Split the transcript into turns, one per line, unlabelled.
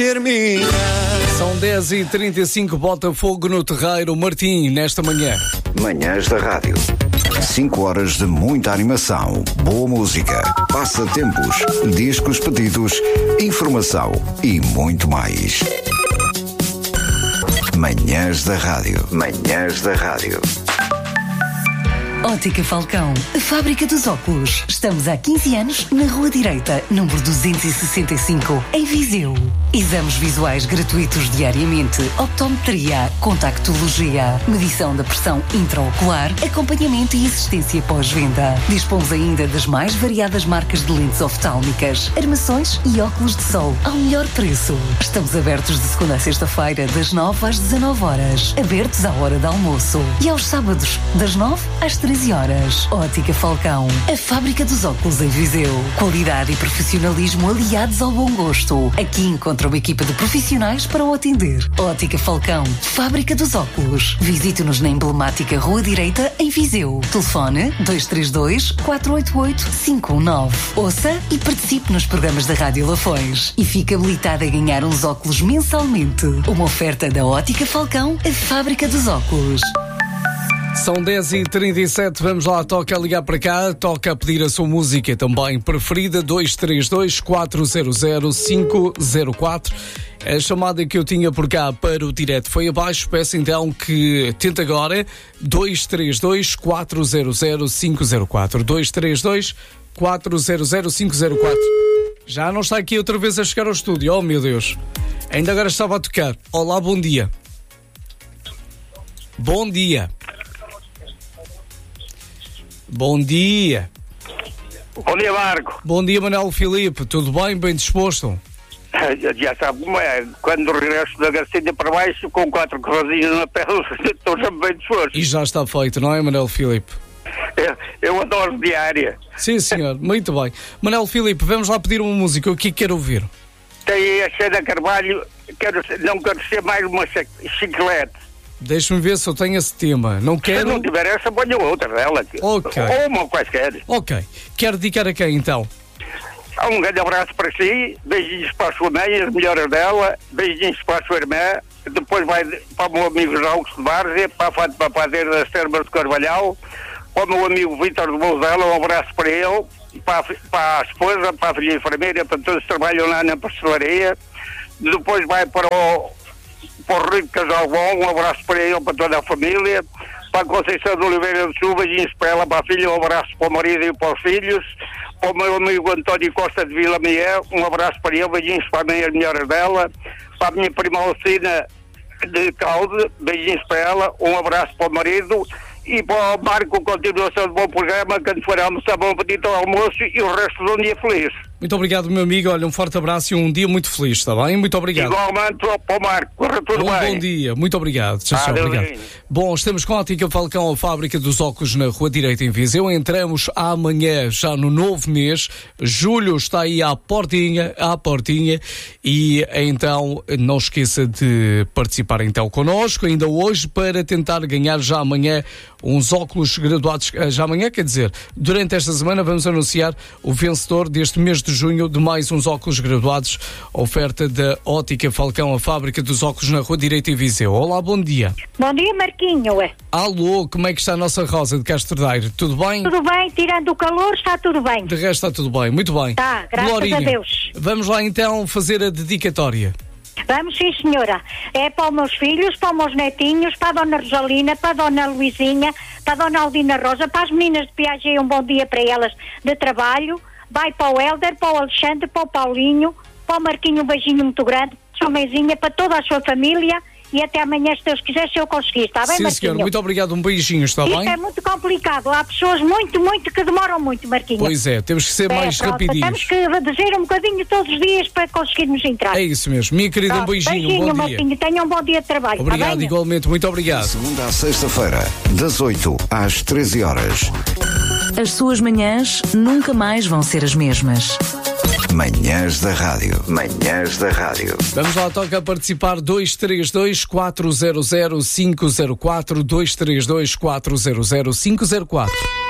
São 10h35, Botafogo no terreiro. Martim, nesta manhã.
Manhãs da Rádio. 5 horas de muita animação, boa música, passatempos, discos pedidos, informação e muito mais. Manhãs da Rádio. Manhãs da Rádio.
Ótica Falcão, a fábrica dos óculos. Estamos há 15 anos na Rua Direita, número 265, em Viseu. Exames visuais gratuitos diariamente, optometria, contactologia, medição da pressão intraocular, acompanhamento e assistência pós-venda. Dispomos ainda das mais variadas marcas de lentes oftálmicas, armações e óculos de sol ao melhor preço. Estamos abertos de segunda a sexta-feira, das 9 às 19 horas. Abertos à hora de almoço. E aos sábados, das 9 às 13 horas. Ótica Falcão, a fábrica dos óculos em Viseu. Qualidade e profissionalismo aliados ao bom gosto. Aqui encontra uma equipa de profissionais para o atender. Ótica Falcão, fábrica dos óculos. Visite-nos na emblemática Rua Direita, em Viseu. Telefone 232-488-519. Ouça e participe nos programas da Rádio Lafões. E fique habilitado a ganhar uns óculos mensalmente. Uma oferta da Ótica Falcão, a fábrica dos óculos.
São 10h37, vamos lá, toca a ligar para cá, toca a pedir a sua música também preferida, 232-400-504. A chamada que eu tinha por cá para o direto foi abaixo, peço então que tente agora, 232-400-504, 232-400-504. Já não está aqui outra vez a chegar ao estúdio, oh meu Deus, ainda agora estava a tocar. Olá, bom dia. Bom dia. Bom dia.
Bom dia, Marco.
Bom dia, Manuel Filipe. Tudo bem? Bem disposto?
Já sabe como é. Quando regresso da Garcia para baixo, com 4 corrozinhos na pele, estou sempre bem disposto.
E já está feito, não é, Manuel Filipe?
Eu adoro diária.
Sim, senhor. Muito bem. Manuel Filipe, vamos lá pedir uma música. O que quer ouvir?
Tem a Sheila Carvalho. Não quero ser mais uma chiclete.
Deixa-me ver se eu tenho esse tema. Não quero...
Se não tiver essa, ponho outra dela.
Ok.
Ou uma quaisquer.
Ok. Quero dedicar a quem, então?
Um grande abraço para si. Beijinhos para a sua mãe, as melhores dela. Beijinhos para a sua irmã. Depois vai para o meu amigo João de Várzea, para a Fátima Papadeira das Termas de Carvalhal. Para o meu amigo Vítor de Bouzela, um abraço para ele. Para a esposa, para a filha enfermeira, para todos que trabalham lá na pastelaria. Depois vai para o Rui de Casalbom, um abraço para ele, para toda a família. Para a Conceição de Oliveira de Chuva, beijinhos para ela, para a filha, um abraço para o marido e para os filhos. Para o meu amigo António Costa de Vila Mié, um abraço para ele, beijinhos para a mãe e as melhores dela. Para a minha prima Alcina de Calde, beijinhos para ela, um abraço para o marido. E para o Marco, continuação de bom programa, quando for almoçar, bom apetite ao almoço e o resto de um dia feliz.
Muito obrigado, meu amigo. Olha, um forte abraço e um dia muito feliz, está bem? Muito obrigado.
Igualmente para o Marco, corra tudo bem.
Bom dia, muito obrigado. Tchau, obrigado. Bom, estamos com a Ótica Falcão, a fábrica dos óculos na Rua Direita, em Viseu. Entramos amanhã, já no novo mês. Julho está aí à portinha. E então, não esqueça de participar então connosco, ainda hoje, para tentar ganhar já amanhã uns óculos graduados. Já amanhã, quer dizer, durante esta semana vamos anunciar o vencedor deste mês de junho de mais uns óculos graduados, oferta da Ótica Falcão, a fábrica dos óculos na Rua Direita, em Viseu. Olá, bom dia.
Bom dia, Marquinho.
Alô, como é que está a nossa Rosa de Castro Daire? Tudo bem?
Tudo bem, tirando o calor, está tudo bem.
De resto está tudo bem, muito bem.
Está, graças
Glorinha,
a Deus.
Vamos lá então fazer a dedicatória.
Vamos, sim, senhora. É para os meus filhos, para os meus netinhos, para a Dona Rosalina, para a Dona Luizinha, para a Dona Aldina Rosa, para as meninas de Piaget, um bom dia para elas de trabalho. Vai para o Hélder, para o Alexandre, para o Paulinho, para o Marquinho, um beijinho muito grande, sua mãezinha, para toda a sua família. E até amanhã, se Deus quiser, se eu conseguir, está bem,
sim,
Marquinho? Sim, senhor,
muito obrigado, um beijinho, está bem?
Isto é muito complicado, há pessoas muito que demoram muito, Marquinho.
Pois é, temos que ser mais rapidinhos.
Temos que dizer um bocadinho todos os dias para conseguirmos entrar.
É isso mesmo, minha querida, um beijinho, um bom
Marquinho, dia. Tenha um bom dia de trabalho.
Obrigado,
tá
igualmente, muito obrigado.
Segunda à sexta-feira, das 8 às 13 horas.
As suas manhãs nunca mais vão ser as mesmas.
Manhãs da Rádio. Manhãs da Rádio.
Vamos lá, toca a participar 232-400-504, 232-400-504.